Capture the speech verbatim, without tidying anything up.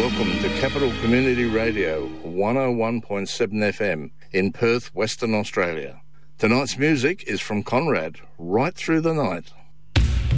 welcome to Capital Community Radio, one oh one point seven F M in Perth, Western Australia. Tonight's music is from Conrad, Right Through the Night.